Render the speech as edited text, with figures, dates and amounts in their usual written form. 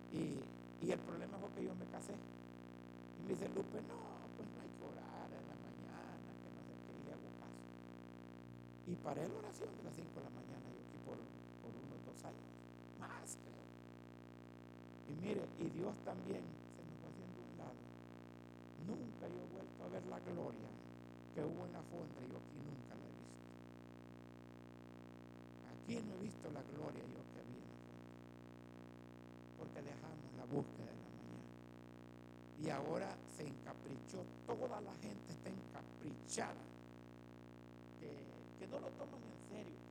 Y el problema fue que yo me casé. Y me dice Lupe, no, pues no hay que orar en la mañana, que no sé qué, y le hago caso. Y paré la oración de las 5 de la mañana, yo aquí por unos 2 años, más creo. Y mire, y Dios también se me fue haciendo un lado. Nunca yo he vuelto a ver la gloria que hubo en la fonda, yo aquí nunca la he visto. Aquí no he visto la gloria yo que vi en la fonda, porque dejamos la búsqueda de la mañana. Y ahora se encaprichó, toda la gente está encaprichada, que no lo toman en serio.